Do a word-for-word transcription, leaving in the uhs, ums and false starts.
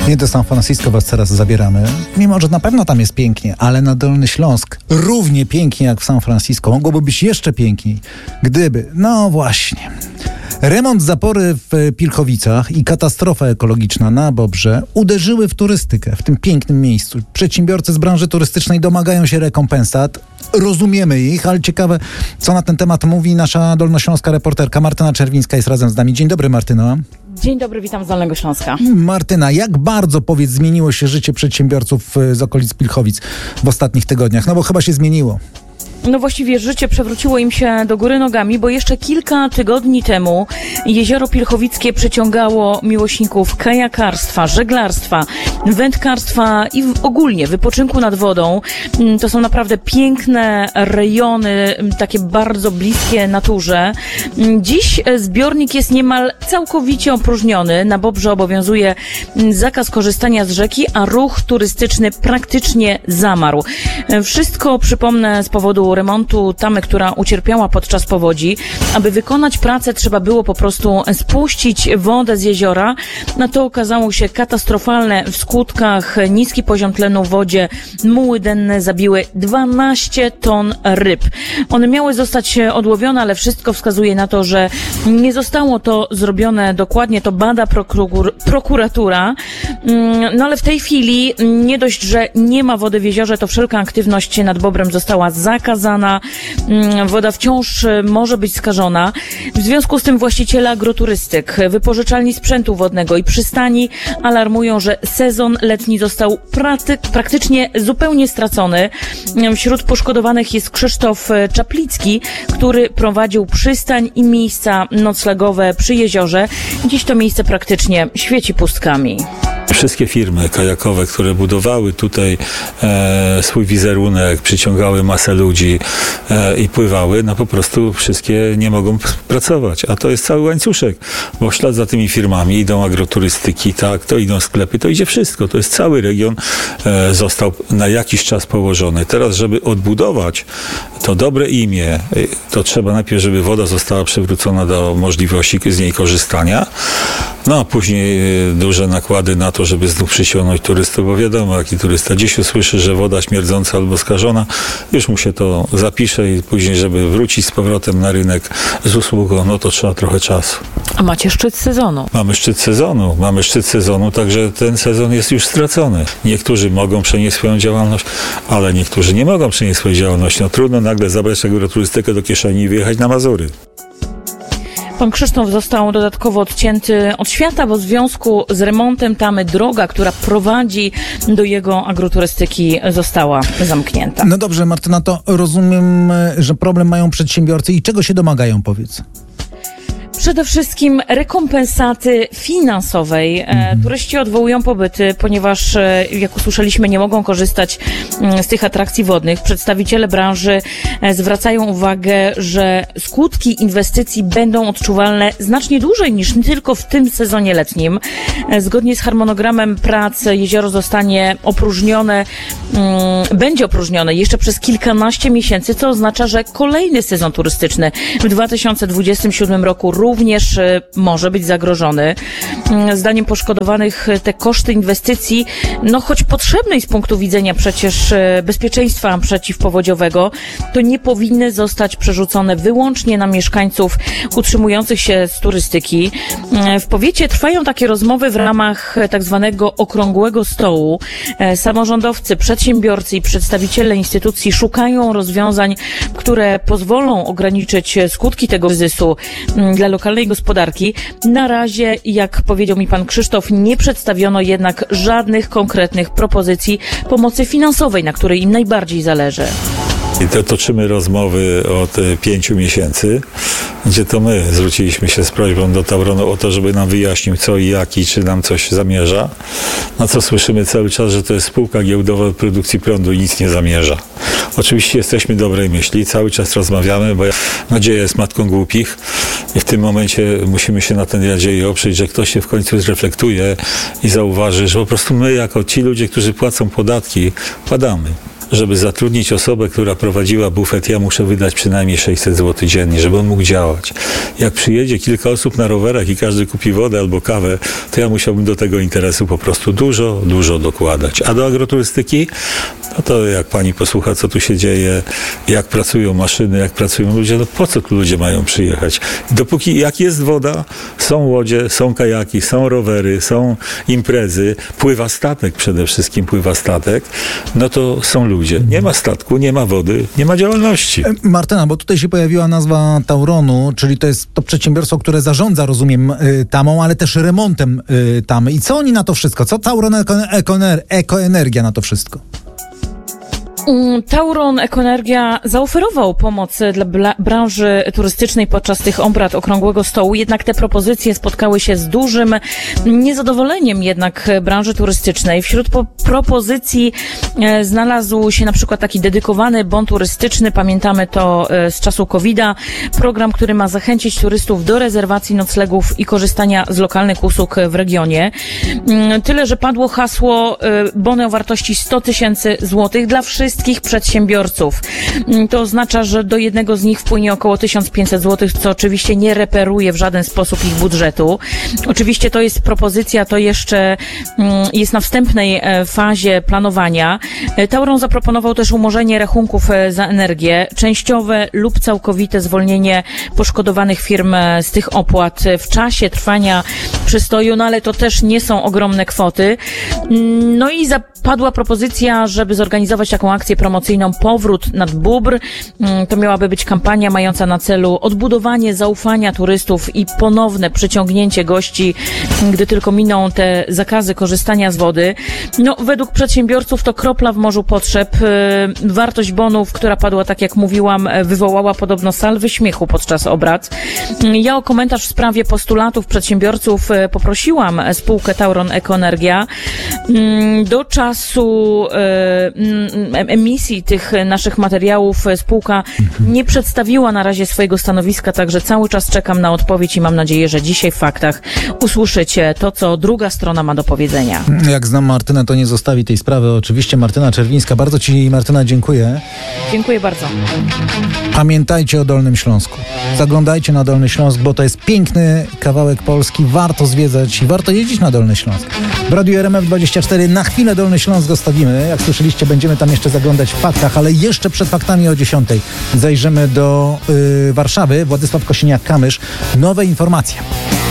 Nie do San Francisco was teraz zabieramy, mimo że na pewno tam jest pięknie, ale na Dolny Śląsk równie pięknie jak w San Francisco. Mogłoby być jeszcze piękniej, gdyby, no właśnie. Remont zapory w Pilchowicach i katastrofa ekologiczna na Bobrze uderzyły w turystykę w tym pięknym miejscu. Przedsiębiorcy z branży turystycznej domagają się rekompensat. Rozumiemy ich, ale ciekawe, co na ten temat mówi nasza dolnośląska reporterka Martyna Czerwińska, jest razem z nami. Dzień dobry, Martyna. Dzień dobry, witam z Dolnego Śląska. Martyna, jak bardzo, powiedz, zmieniło się życie przedsiębiorców z okolic Pilchowic w ostatnich tygodniach? No bo chyba się zmieniło. No właściwie życie przewróciło im się do góry nogami, bo jeszcze kilka tygodni temu jezioro Pilchowickie przyciągało miłośników kajakarstwa, żeglarstwa, wędkarstwa i ogólnie wypoczynku nad wodą. To są naprawdę piękne rejony, takie bardzo bliskie naturze. Dziś zbiornik jest niemal całkowicie opróżniony. Na Bobrze obowiązuje zakaz korzystania z rzeki, a ruch turystyczny praktycznie zamarł. Wszystko, przypomnę, z powodu remontu tamy, która ucierpiała podczas powodzi. Aby wykonać pracę, trzeba było po prostu spuścić wodę z jeziora. No to okazało się katastrofalne w skutkach. Niski poziom tlenu w wodzie, muły denne zabiły dwanaście ton ryb. One miały zostać odłowione, ale wszystko wskazuje na to, że nie zostało to zrobione dokładnie. To bada prokur- prokuratura. No ale w tej chwili nie dość, że nie ma wody w jeziorze, to wszelka aktywność nad Bobrem została zakazana. Woda wciąż może być skażona. W związku z tym właściciele agroturystyk, wypożyczalni sprzętu wodnego i przystani alarmują, że sezon letni został praty- praktycznie zupełnie stracony. Wśród poszkodowanych jest Krzysztof Czaplicki, który prowadził przystań i miejsca noclegowe przy jeziorze. Dziś to miejsce praktycznie świeci pustkami. Wszystkie firmy kajakowe, które budowały tutaj e, swój wizerunek, przyciągały masę ludzi e, i pływały, no po prostu wszystkie nie mogą pracować. A to jest cały łańcuszek, bo w ślad za tymi firmami idą agroturystyki, tak, to idą sklepy, to idzie wszystko. To jest cały region e, został na jakiś czas położony. Teraz, żeby odbudować to dobre imię, to trzeba najpierw, żeby woda została przywrócona do możliwości z niej korzystania, no a później duże nakłady na to, żeby znów przyciągnąć turystów, bo wiadomo, jaki turysta dziś usłyszy, że woda śmierdząca albo skażona, już mu się to zapisze i później, żeby wrócić z powrotem na rynek z usługą, no to trzeba trochę czasu. A macie szczyt sezonu. Mamy szczyt sezonu, mamy szczyt sezonu, także ten sezon jest już stracony. Niektórzy mogą przenieść swoją działalność, ale niektórzy nie mogą przenieść swojej działalności. No trudno nagle zabrać agroturystykę do kieszeni i wyjechać na Mazury. Pan Krzysztof został dodatkowo odcięty od świata, bo w związku z remontem tamy droga, która prowadzi do jego agroturystyki, została zamknięta. No dobrze, Martyna, to rozumiem, że problem mają przedsiębiorcy i czego się domagają, powiedz? Przede wszystkim rekompensaty finansowej. E, turyści odwołują pobyty, ponieważ, e, jak usłyszeliśmy, nie mogą korzystać m, z tych atrakcji wodnych. Przedstawiciele branży e, zwracają uwagę, że skutki inwestycji będą odczuwalne znacznie dłużej niż tylko w tym sezonie letnim. E, zgodnie z harmonogramem prac jezioro zostanie opróżnione, m, będzie opróżnione jeszcze przez kilkanaście miesięcy, co oznacza, że kolejny sezon turystyczny w dwa tysiące dwudziestym siódmym roku również może być zagrożony. Zdaniem poszkodowanych te koszty inwestycji, no choć potrzebnej z punktu widzenia przecież bezpieczeństwa przeciwpowodziowego, to nie powinny zostać przerzucone wyłącznie na mieszkańców utrzymujących się z turystyki. W powiecie trwają takie rozmowy w ramach tak zwanego okrągłego stołu. Samorządowcy, przedsiębiorcy i przedstawiciele instytucji szukają rozwiązań, które pozwolą ograniczyć skutki tego kryzysu dla lokalnej gospodarki. Na razie, jak powiedział mi pan Krzysztof, nie przedstawiono jednak żadnych konkretnych propozycji pomocy finansowej, na której im najbardziej zależy. I to toczymy rozmowy od pięciu miesięcy, gdzie to my zwróciliśmy się z prośbą do Tauronu o to, żeby nam wyjaśnił co i jak i czy nam coś zamierza. Na co słyszymy cały czas, że to jest spółka giełdowa produkcji prądu i nic nie zamierza. Oczywiście jesteśmy dobrej myśli, cały czas rozmawiamy, bo nadzieja jest matką głupich i w tym momencie musimy się na ten nadzieję oprzeć, że ktoś się w końcu zreflektuje i zauważy, że po prostu my jako ci ludzie, którzy płacą podatki, padamy. żeby zatrudnić osobę, która prowadziła bufet, ja muszę wydać przynajmniej sześćset złotych dziennie, żeby on mógł działać. Jak przyjedzie kilka osób na rowerach i każdy kupi wodę albo kawę, to ja musiałbym do tego interesu po prostu dużo, dużo dokładać. A do agroturystyki, no to jak pani posłucha, co tu się dzieje, jak pracują maszyny, jak pracują ludzie, no po co tu ludzie mają przyjechać? Dopóki jak jest woda, są łodzie, są kajaki, są rowery, są imprezy, pływa statek przede wszystkim, pływa statek, no to są ludzie. Nie ma statku, nie ma wody, nie ma działalności. Martyna, bo tutaj się pojawiła nazwa Tauronu, czyli to jest to przedsiębiorstwo, które zarządza, rozumiem, tamą, ale też remontem tamy. I co oni na to wszystko? Co Tauron Ekoenergia na to wszystko? Tauron Ekoenergia zaoferował pomoc dla bla- branży turystycznej podczas tych obrad Okrągłego Stołu, jednak te propozycje spotkały się z dużym niezadowoleniem jednak branży turystycznej. Wśród po- propozycji e, znalazł się na przykład taki dedykowany bon turystyczny, pamiętamy to e, z czasu kowida, program, który ma zachęcić turystów do rezerwacji noclegów i korzystania z lokalnych usług w regionie. Mm, tyle, że padło hasło e, bony o wartości sto tysięcy złotych dla wszystkich wszystkich przedsiębiorców. To oznacza, że do jednego z nich wpłynie około tysiąc pięćset złotych, co oczywiście nie reperuje w żaden sposób ich budżetu. Oczywiście to jest propozycja, to jeszcze jest na wstępnej fazie planowania. Tauron zaproponował też umorzenie rachunków za energię, częściowe lub całkowite zwolnienie poszkodowanych firm z tych opłat w czasie trwania przystoju, no ale to też nie są ogromne kwoty. No i zapadła propozycja, żeby zorganizować taką akcję promocyjną Powrót nad Bóbr. To miałaby być kampania mająca na celu odbudowanie zaufania turystów i ponowne przyciągnięcie gości, gdy tylko miną te zakazy korzystania z wody. No, według przedsiębiorców to kropla w morzu potrzeb. Wartość bonów, która padła, tak jak mówiłam, wywołała podobno salwy śmiechu podczas obrad. Ja o komentarz w sprawie postulatów przedsiębiorców poprosiłam spółkę Tauron Ekoenergia. Do czasu emisji tych naszych materiałów spółka nie przedstawiła na razie swojego stanowiska, także cały czas czekam na odpowiedź i mam nadzieję, że dzisiaj w faktach usłyszycie to, co druga strona ma do powiedzenia. Jak znam Martynę, to nie zostawi tej sprawy. Oczywiście Martyna Czerwińska. Bardzo ci, Martyna, dziękuję. Dziękuję bardzo. Pamiętajcie o Dolnym Śląsku. Zaglądajcie na Dolny Śląsk, bo to jest piękny kawałek Polski. Warto zwiedzać i warto jeździć na Dolny Śląsk. W Radiu R M F dwadzieścia cztery na chwilę Dolny Śląsk zostawimy. Jak słyszeliście, będziemy tam jeszcze zaglądać w faktach, ale jeszcze przed faktami o dziesiątej zajrzymy do yy, Warszawy. Władysław Kosiniak-Kamysz. Nowe informacje.